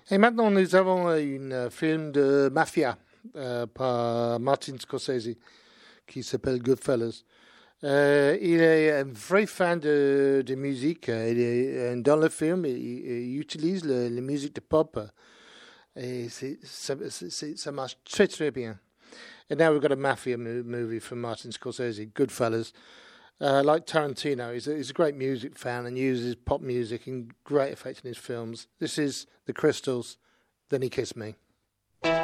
Et maintenant, nous avons un film de mafia par Martin Scorsese qui s'appelle Goodfellas. Il est un vrai fan de musique. Dans le film, il utilise la musique de pop et ça marche très très bien. And now we've got a mafia movie from Martin Scorsese, Goodfellas. Like Tarantino, he's a great music fan and uses pop music in great effect in his films. This is The Crystals, Then He Kissed Me.